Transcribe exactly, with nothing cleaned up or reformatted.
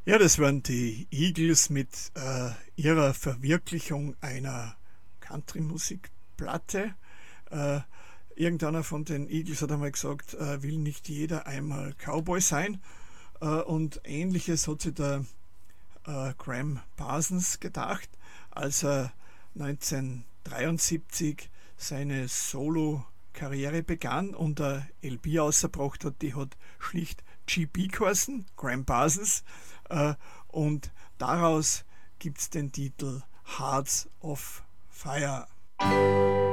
Ja, das waren die Eagles mit äh, ihrer Verwirklichung einer Country-Musikplatte. Äh, Irgendeiner von den Eagles hat einmal gesagt, äh, will nicht jeder einmal Cowboy sein. Äh, und ähnliches hat sich der äh, Graham Parsons gedacht, als er neunzehnhundertdreiundsiebzig seine Solo-Karriere begann und eine L P ausgebracht hat, die hat schlicht G P geheißen, Graham Parsons, äh, und daraus gibt es den Titel Hearts of Fire.